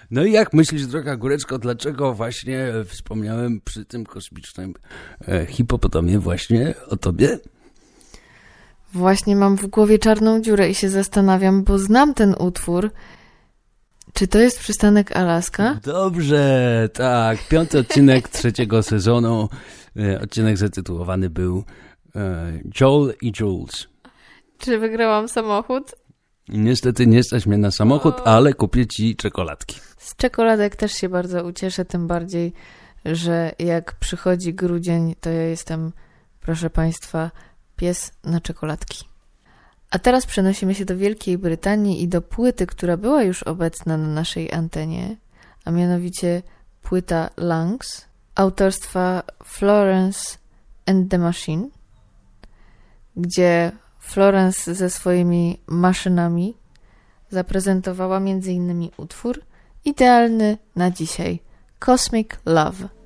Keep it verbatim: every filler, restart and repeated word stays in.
No i jak myślisz, droga Góreczko, dlaczego właśnie wspomniałem przy tym kosmicznym e, hipopotamie właśnie o tobie? Właśnie mam w głowie czarną dziurę i się zastanawiam, bo znam ten utwór. Czy to jest przystanek Alaska? Dobrze, tak. Piąty odcinek trzeciego sezonu. E, odcinek zatytułowany był e, Joel i Jules. Czy wygrałam samochód? Niestety nie stać mnie na samochód, o. ale kupię ci czekoladki. Z czekoladek też się bardzo ucieszę, tym bardziej, że jak przychodzi grudzień, to ja jestem, proszę Państwa, pies na czekoladki. A teraz przenosimy się do Wielkiej Brytanii i do płyty, która była już obecna na naszej antenie, a mianowicie płyta Lungs, autorstwa Florence and the Machine, gdzie Florence ze swoimi maszynami zaprezentowała między innymi utwór idealny na dzisiaj, Cosmic Love.